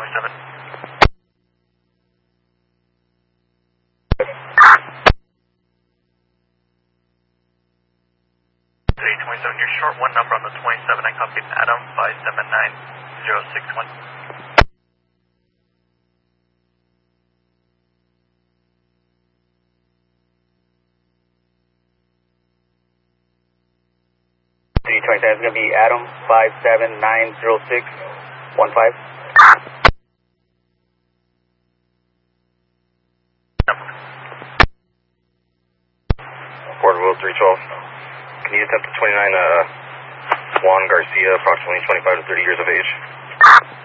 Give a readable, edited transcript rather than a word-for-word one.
27. 327, you're short one number on the 27. I copied Adam 579061. It's going to be Adam 57906115. Porterville 312. Can you attempt to 29 Juan Garcia, approximately 25 to 30 years of age?